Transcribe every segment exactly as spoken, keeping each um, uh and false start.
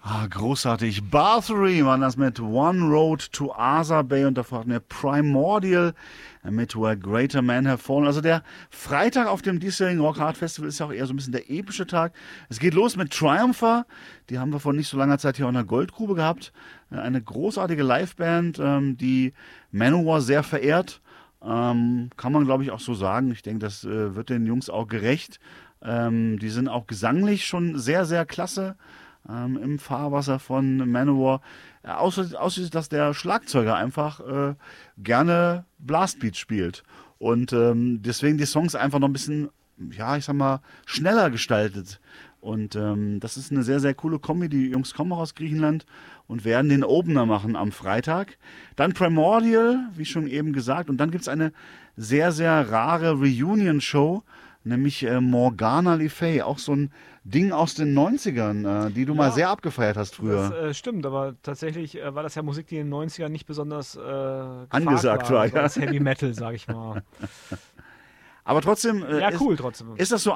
Ah, großartig. Bathory waren das mit One Road to Asa Bay und davor hatten wir Primordial mit Where Greater Men Have Fallen. Also der Freitag auf dem diesjährigen Rock Hard Festival ist ja auch eher so ein bisschen der epische Tag. Es geht los mit Triumpher. Die haben wir vor nicht so langer Zeit hier auch in der Goldgrube gehabt. Eine großartige Liveband, ähm, die Manowar sehr verehrt. Ähm, kann man, glaube ich, auch so sagen. Ich denke, das äh, wird den Jungs auch gerecht. Ähm, die sind auch gesanglich schon sehr, sehr klasse. Ähm, im Fahrwasser von Manowar. Äh, außer, außer dass der Schlagzeuger einfach äh, gerne Blastbeat spielt. Und ähm, deswegen die Songs einfach noch ein bisschen, ja, ich sag mal, schneller gestaltet. Und ähm, das ist eine sehr, sehr coole Kombi. Die Jungs kommen auch aus Griechenland und werden den Opener machen am Freitag. Dann Primordial, wie schon eben gesagt. Und dann gibt es eine sehr, sehr rare Reunion-Show, nämlich äh, Morgana Le Fay, auch so ein Ding aus den neunzigern, äh, die du Ja, mal sehr abgefeiert hast früher. das äh, stimmt, aber tatsächlich äh, war das ja Musik, die in den neunzigern nicht besonders äh, gefragt Angesagt war, war, so ja. als Heavy Metal, sag ich mal. Aber trotzdem äh, Ja, ist, cool trotzdem. ist das so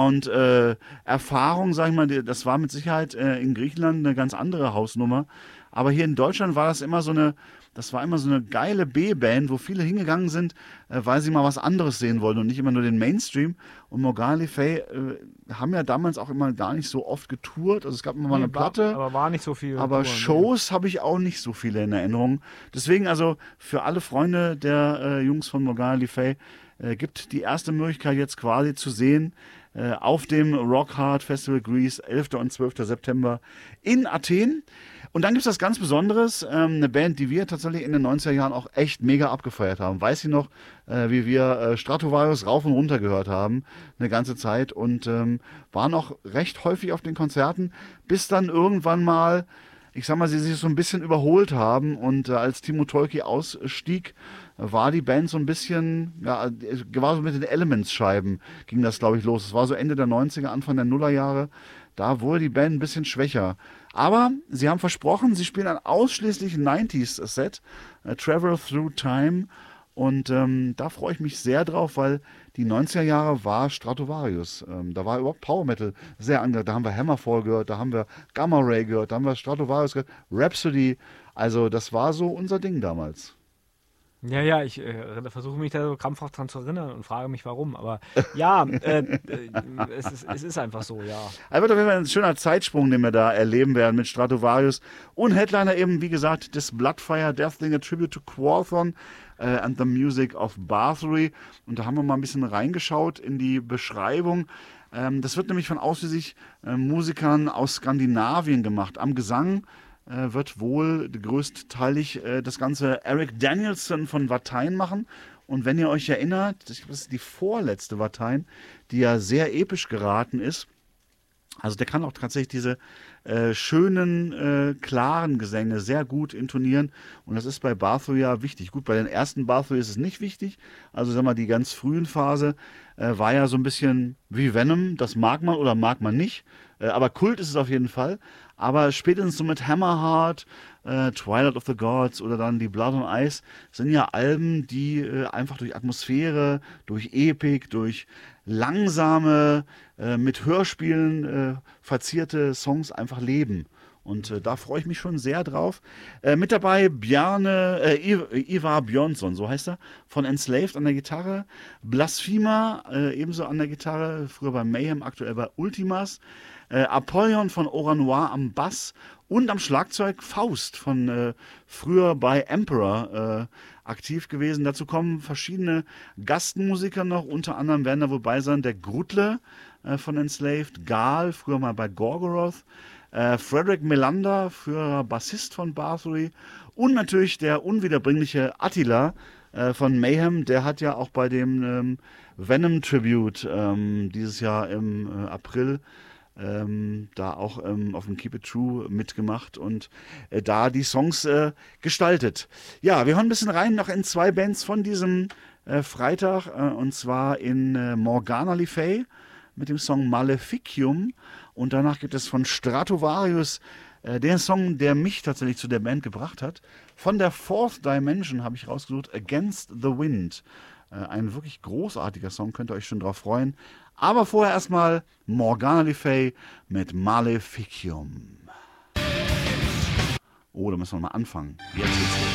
Underground-Erfahrung, sag ich mal, die- das war mit Sicherheit äh, in Griechenland eine ganz andere Hausnummer. Aber hier in Deutschland war das immer so eine, das war immer so eine geile B-Band, wo viele hingegangen sind, äh, weil sie mal was anderes sehen wollten und nicht immer nur den Mainstream. Und Morgana Le Fay äh, haben ja damals auch immer gar nicht so oft getourt. Also es gab immer mal eine Nee, war, Platte. aber war nicht so viel. Aber Touren, nee. Shows habe ich auch nicht so viele in Erinnerung. Deswegen also für alle Freunde der äh, Jungs von Morgana Le Fay äh, gibt die erste Möglichkeit jetzt quasi zu sehen äh, auf dem Rock Hard Festival Greece, elfter und zwölfter September in Athen. Und dann gibt es das ganz Besonderes, ähm, eine Band, die wir tatsächlich in den neunziger Jahren auch echt mega abgefeiert haben. Weiß ich noch, äh, wie wir äh, Stratovarius rauf und runter gehört haben, eine ganze Zeit und ähm, waren auch recht häufig auf den Konzerten, bis dann irgendwann mal, ich sag mal, sie sich so ein bisschen überholt haben und äh, als Timo Tolki ausstieg, war die Band so ein bisschen, ja, es war so mit den Elements-Scheiben ging das, glaube ich, los. Es war so Ende der neunziger, Anfang der Nullerjahre. Da wurde die Band ein bisschen schwächer. Aber sie haben versprochen, sie spielen ein ausschließlich neunziger-Set, äh, Travel Through Time. Und ähm, da freue ich mich sehr drauf, weil die neunziger Jahre war Stratovarius. Ähm, da war überhaupt Power Metal sehr angesagt. Da haben wir Hammerfall gehört, da haben wir Gamma Ray gehört, da haben wir Stratovarius gehört, Rhapsody. Also das war so unser Ding damals. Ja, ja, ich äh, versuche mich da so krampfhaft dran zu erinnern und frage mich warum. Aber ja, äh, äh, es, ist, es ist einfach so, ja. Also wird auf jeden Fall ein schöner Zeitsprung, den wir da erleben werden mit Stratovarius. Und Headliner eben, wie gesagt, des Bloodfire Deathling, a Tribute to Quorthon äh, and the Music of Bathory. Und da haben wir mal ein bisschen reingeschaut in die Beschreibung. Ähm, das wird nämlich von ausschließlich äh, Musikern aus Skandinavien gemacht. Am Gesang äh, wird wohl größteilig äh, das ganze Eric Danielson von Watain machen. Und wenn ihr euch erinnert, ich glaube, das ist die vorletzte Watain, die ja sehr episch geraten ist. Also der kann auch tatsächlich diese äh, schönen, äh, klaren Gesänge sehr gut intonieren. Und das ist bei Bathory ja wichtig. Gut, bei den ersten Bathory ist es nicht wichtig. Also sag mal, die ganz frühen Phase äh, war ja so ein bisschen wie Venom. Das mag man oder mag man nicht. Äh, aber Kult ist es auf jeden Fall. Aber spätestens so mit Hammerheart, äh, Twilight of the Gods oder dann die Blood on Ice sind ja Alben, die äh, einfach durch Atmosphäre, durch Epik, durch langsame, äh, mit Hörspielen äh, verzierte Songs einfach leben. Und äh, da freue ich mich schon sehr drauf. Äh, mit dabei Bjarne, äh, I- Ivar Björnsson, so heißt er, von Enslaved an der Gitarre. Blasphemer, äh, ebenso an der Gitarre, früher bei Mayhem, aktuell bei Ultimas. Äh, Apollyon von Oranoir am Bass und am Schlagzeug Faust von äh, früher bei Emperor äh, aktiv gewesen. Dazu kommen verschiedene Gastmusiker noch, unter anderem werden da wohl bei sein der Grutle äh, von Enslaved, Gal, früher mal bei Gorgoroth, äh, Frederick Melander, früherer Bassist von Bathory und natürlich der unwiederbringliche Attila äh, von Mayhem, der hat ja auch bei dem ähm, Venom Tribute ähm, dieses Jahr im äh, April ähm, da auch ähm, auf dem Keep It True mitgemacht und äh, da die Songs äh, gestaltet. Ja, wir hören ein bisschen rein noch in zwei Bands von diesem äh, Freitag äh, und zwar in äh, Morgana Le Fay mit dem Song Maleficium und danach gibt es von Stratovarius äh, den Song, der mich tatsächlich zu der Band gebracht hat. Von der Fourth Dimension habe ich rausgesucht, Against the Wind. Äh, ein wirklich großartiger Song, könnt ihr euch schon drauf freuen. Aber vorher erstmal Morgana Le Fay mit Maleficium. Oh, da müssen wir mal anfangen. Jetzt geht's los.